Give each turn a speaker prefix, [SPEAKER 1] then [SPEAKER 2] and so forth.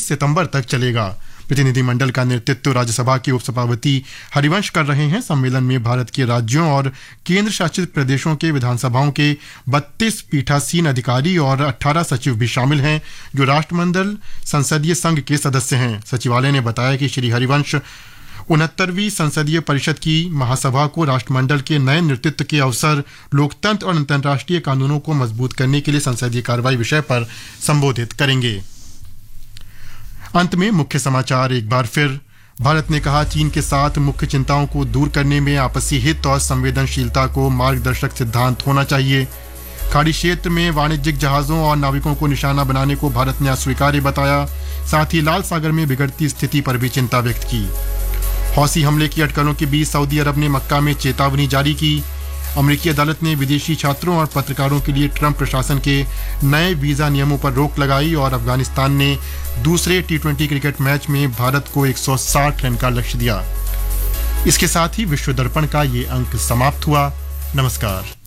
[SPEAKER 1] सितंबर तक चलेगा। प्रतिनिधिमंडल का नेतृत्व राज्यसभा के उपसभापति हरिवंश कर रहे हैं। सम्मेलन में भारत के राज्यों और केंद्र शासित प्रदेशों के विधानसभाओं के 32 पीठासीन अधिकारी और 18 सचिव भी शामिल हैं, जो राष्ट्रमंडल संसदीय संघ के सदस्य हैं। सचिवालय ने बताया कि श्री हरिवंश 69वीं संसदीय परिषद की महासभा को राष्ट्रमंडल के नए नेतृत्व के अवसर, लोकतंत्र और अंतर्राष्ट्रीय कानूनों को मजबूत करने के लिए संसदीय कार्रवाई विषय पर संबोधित करेंगे। अंत में मुख्य समाचार एक बार फिर। भारत ने कहा, चीन के साथ मुख्य चिंताओं को दूर करने में आपसी हित और संवेदनशीलता को मार्गदर्शक सिद्धांत होना चाहिए। खाड़ी क्षेत्र में वाणिज्यिक जहाजों और नाविकों को निशाना बनाने को भारत ने अस्वीकार्य बताया। साथ ही लाल सागर में बिगड़ती स्थिति पर भी चिंता व्यक्त की। हौसी हमले की अटकलों के बीच सऊदी अरब ने मक्का में चेतावनी जारी की। अमेरिकी अदालत ने विदेशी छात्रों और पत्रकारों के लिए ट्रंप प्रशासन के नए वीजा नियमों पर रोक लगाई और अफगानिस्तान ने दूसरे T20 क्रिकेट मैच में भारत को 160 रन का लक्ष्य दिया। इसके साथ ही विश्व दर्पण का ये अंक समाप्त हुआ। नमस्कार।